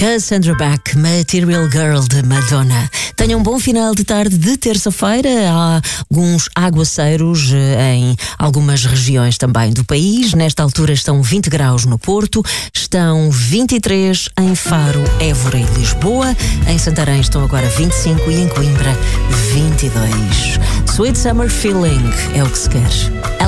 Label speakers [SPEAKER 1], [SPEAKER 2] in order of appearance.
[SPEAKER 1] Cassandra Beck, Material Girl de Madonna. Tenham um bom final de tarde de terça-feira. Há alguns aguaceiros em algumas regiões também do país. Nesta altura estão 20 graus no Porto, estão 23 em Faro, Évora e Lisboa. Em Santarém estão agora 25 e em Coimbra 22. Sweet Summer Feeling é o que se quer.